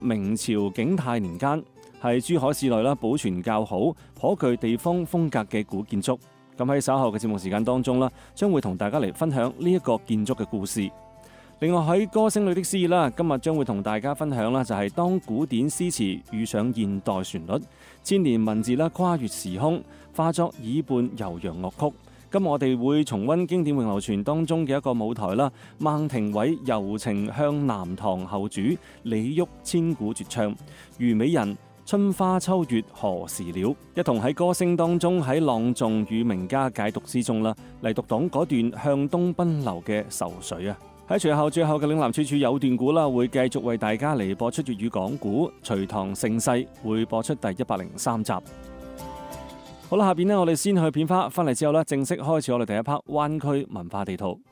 明朝景泰年間，係珠海市內啦保存較好、頗具地方風格嘅古建築。咁喺稍後嘅節目時間當中啦，將會同大家嚟分享呢一個建築嘅故事。另外喺歌聲裏的詩意啦，今日將會同大家分享啦，就係當古典詩詞遇上現代旋律，千年文字啦跨越時空，化作耳畔悠揚樂曲。今日我哋會重溫經典永流傳當中嘅一個舞台啦，孟庭葦柔情向南唐後主李煜千古絕唱《虞美人》。春花秋月何時了？一同喺歌聲當中，喺朗誦與名家解讀之中啦，嚟讀懂嗰段向東奔流嘅愁緒啊！喺隨後最後嘅嶺南處處有段古啦，會繼續為大家嚟播出粵語講古。隋唐盛世會播出第103集。好啦，下邊呢，我哋先去片花，翻嚟之後呢，正式開始我哋第一 part 灣區文化地圖。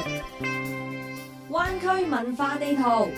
灣區文化地圖。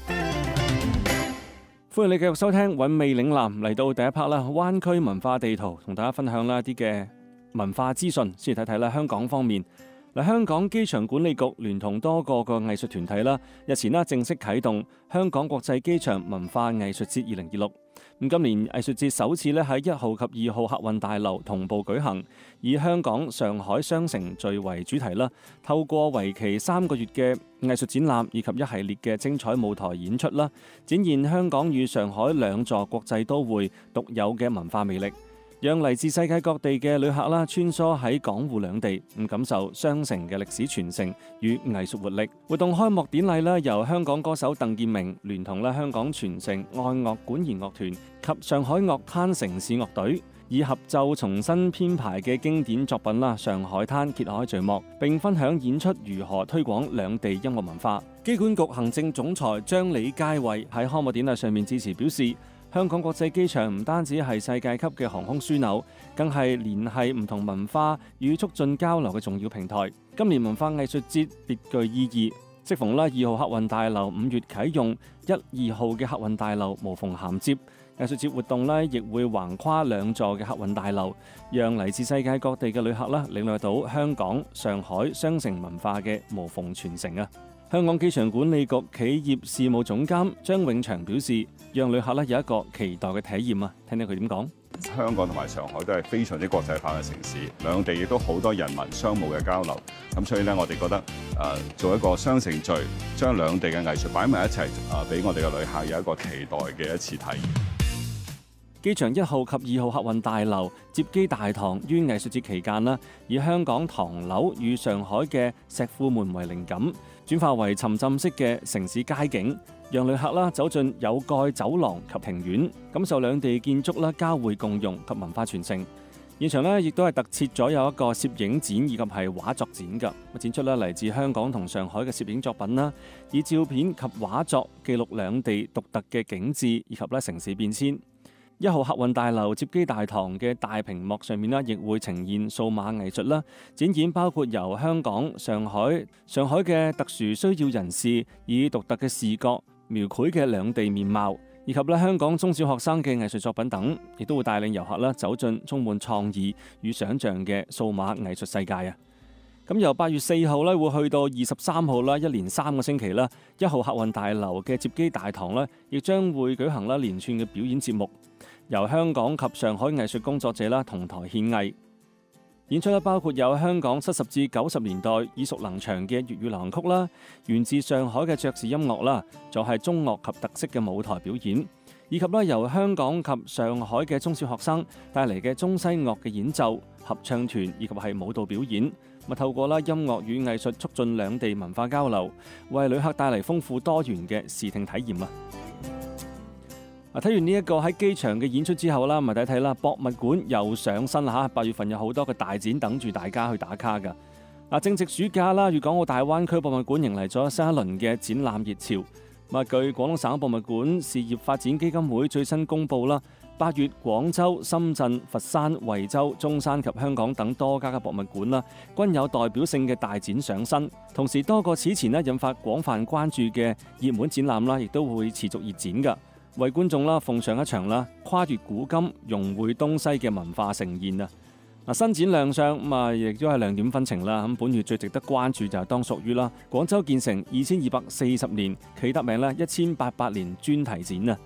歡迎你繼續收聽韻味嶺南，嚟到第一 part 啦，灣區文化地圖，同大家分享啦一啲嘅文化資訊。先嚟睇睇啦，香港方面，香港機場管理局聯同多個藝術團體啦，日前啦正式啟動香港國際機場文化藝術節2026。咁今年藝術節首次咧喺1號及2號客運大樓同步舉行，以香港、上海雙城聚為主題啦，透過為期3個月嘅藝術展覽以及一系列嘅精彩舞台演出啦，展現香港與上海兩座國際都會獨有嘅文化魅力，讓嚟自世界各地嘅旅客啦穿梭喺港滬兩地，感受雙城嘅歷史傳承與藝術活力。活動開幕典禮啦，由香港歌手鄧健明聯同啦香港傳承愛樂管弦樂團及上海樂灘城市樂隊，以合奏重新編排嘅經典作品啦《上海灘》揭開序幕，並分享演出如何推廣兩地音樂文化。機管局行政總裁張李佳慧喺開幕典禮上面致辭表示，香港國際機場唔單止係世界級嘅航空樞紐，更係聯繫唔同文化與促進交流嘅重要平台。今年文化藝術節別具意義，適逢2號客運大樓5月啟用，1、2號嘅客運大樓無縫銜接，藝術節活動亦會橫跨2座嘅客運大樓，讓嚟自世界各地嘅旅客領略到香港、上海雙城文化嘅無縫傳承啊！香港機場管理局企業事務總監張永祥表示，讓旅客有一個期待嘅體驗啊！聽聽佢點講。 香港同埋上海都係非常之國際化嘅城市，兩地亦都好多人民商務嘅交流，咁所以咧，我哋覺得做一個雙城聚，將兩地嘅藝術擺埋一齊，俾我哋嘅旅客有一個期待嘅一次體驗。 機場1號及2號客運大樓接機大堂於藝術節期間啦，以香港唐樓與上海嘅石庫門為靈感，轉化為沉浸式嘅城市街景，讓旅客走進有蓋走廊及庭院，感受兩地建築交匯共融及文化傳承。現場亦都係特設咗有一個攝影展以及係畫作展㗎，展出嚟自香港同上海嘅攝影作品啦，以照片及畫作記錄兩地獨特嘅景緻以及城市變遷。1號客運大樓接機大堂嘅大屏幕上面亦會呈現數碼藝術啦，展演包括由香港、上海嘅特殊需要人士以獨特嘅視覺描繪嘅兩地面貌，以及香港中小學生嘅藝術作品等，亦都會帶領遊客走進充滿創意與想像嘅數碼藝術世界啊！咁由8月4號會去到23號啦，一連3個星期啦，1號客運大樓嘅接機大堂亦將會舉行連串嘅表演節目，由香港及上海藝術工作者同台獻藝，演出包括有香港70至90年代耳熟能詳嘅粵語流行曲啦，源自上海嘅爵士音樂啦，仲係中樂及特色嘅舞台表演，以及由香港及上海嘅中小學生帶嚟嘅中西樂嘅演奏、合唱團以及係舞蹈表演。透過音樂與藝術促進兩地文化交流，為旅客帶嚟豐富多元嘅視聽體驗啊！睇完呢一個喺機場嘅演出之後啦，咪睇睇啦，博物館又上新啦嚇！8月份有好多嘅大展等住大家去打卡㗎。正值暑假啦，粵港澳大灣區博物館迎嚟咗新一輪嘅展覽熱潮。據廣東省博物館事業發展基金會最新公佈啦，8月廣州、深圳、佛山、惠州、中山及香港等多家嘅博物館啦，均有代表性嘅大展上新。同時多個此前引發廣泛關注嘅熱門展覽啦，亦都會持續熱展㗎，為觀眾奉上一場跨越古今、融匯東西嘅文化盛宴啊！新展亮相亦都係亮點紛呈啦。本月最值得關注就係當屬於廣州建成2240年，企得名1800年專題展啊！